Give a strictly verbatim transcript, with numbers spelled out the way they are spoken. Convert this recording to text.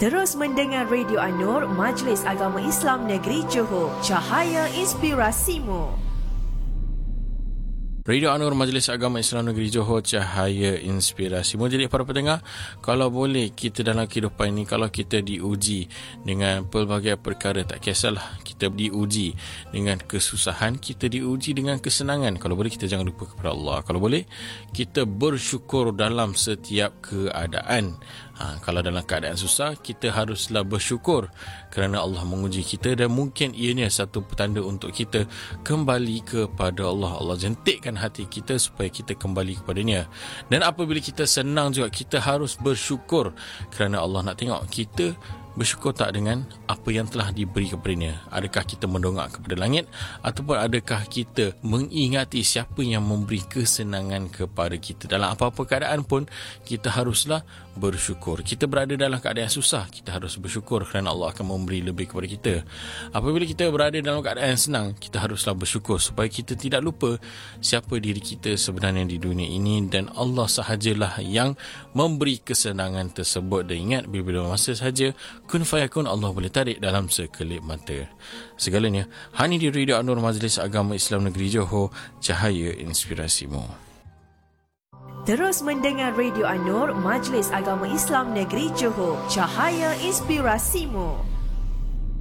Terus mendengar Radio An-Nur, Majlis Agama Islam Negeri Johor, cahaya inspirasimu. Radio An-Nur, Majlis Agama Islam Negeri Johor, cahaya inspirasimu. Jadi para pendengar, kalau boleh kita dalam kehidupan ini, kalau kita diuji dengan pelbagai perkara, tak kisahlah kita diuji dengan kesusahan, kita diuji dengan kesenangan, kalau boleh kita jangan lupa kepada Allah. Kalau boleh kita bersyukur dalam setiap keadaan. Ha, kalau dalam keadaan susah, kita haruslah bersyukur kerana Allah menguji kita, dan mungkin ianya satu petanda untuk kita kembali kepada Allah. Allah jentikkan hati kita supaya kita kembali kepadanya. Dan apabila kita senang juga, kita harus bersyukur kerana Allah nak tengok kita bersyukur tak dengan apa yang telah diberi kepadanya. Adakah kita mendongak kepada langit, ataupun adakah kita mengingati siapa yang memberi kesenangan kepada kita. Dalam apa-apa keadaan pun kita haruslah bersyukur. Kita berada dalam keadaan susah, kita harus bersyukur kerana Allah akan memberi lebih kepada kita. Apabila kita berada dalam keadaan senang, kita haruslah bersyukur supaya kita tidak lupa siapa diri kita sebenarnya di dunia ini, dan Allah sahajalah yang memberi kesenangan tersebut. Dan ingat, bila-bila masa sahaja kun fayakun, Allah boleh tarik dalam sekelip mata. Segalanya hanya di Radio An-Nur, Majlis Agama Islam Negeri Johor, cahaya inspirasimu. Terus mendengar Radio An-Nur, Majlis Agama Islam Negeri Johor, cahaya inspirasimu.